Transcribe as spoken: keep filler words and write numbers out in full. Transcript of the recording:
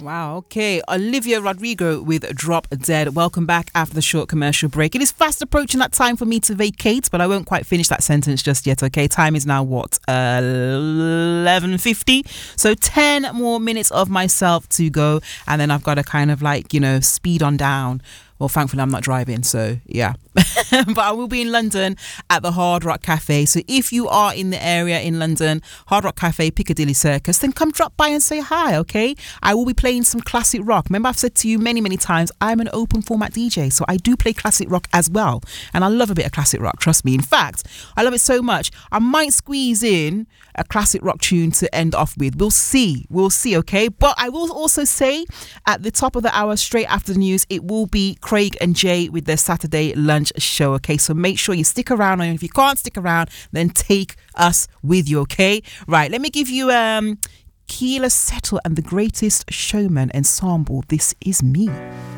Wow, okay. Olivia Rodrigo with Drop Dead. Welcome back after the short commercial break. It is fast approaching that time for me to vacate, but I won't quite finish that sentence just yet, okay? Time is now what? Uh, eleven fifty. So ten more minutes of myself to go, and then I've got to kind of like, you know, speed on down. Well, thankfully, I'm not driving, so yeah. But I will be in London at the Hard Rock Cafe. So if you are in the area in London, Hard Rock Cafe, Piccadilly Circus, then come drop by and say hi, okay? I will be playing some classic rock. Remember, I've said to you many, many times, I'm an open format D J, so I do play classic rock as well. And I love a bit of classic rock, trust me. In fact, I love it so much, I might squeeze in a classic rock tune to end off with. We'll see. We'll see, okay? But I will also say at the top of the hour, straight after the news, it will be Craig and Jay with their Saturday lunch show, okay? So make sure you stick around, and if you can't stick around, then take us with you, okay? Right, let me give you um Keela Settle and the Greatest Showman ensemble. This is me.